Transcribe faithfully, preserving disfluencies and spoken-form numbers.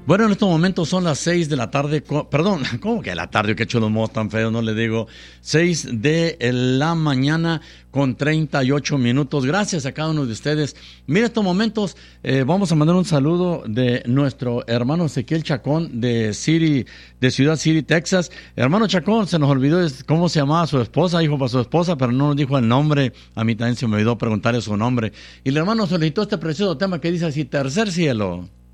Bueno, en estos momentos son las seis de la tarde, co- perdón, ¿cómo que la tarde? Qué hecho los modos tan feos, no le digo. Seis de la mañana con treinta y ocho minutos. Gracias a cada uno de ustedes. Mira, estos momentos eh, vamos a mandar un saludo de nuestro hermano Ezequiel Chacón de City, de Ciudad City, Texas. Hermano Chacón, se nos olvidó cómo se llamaba su esposa, hijo para su esposa, pero no nos dijo el nombre. A mí también se me olvidó preguntarle su nombre. Y el hermano solicitó este precioso tema que dice así: tercer cielo.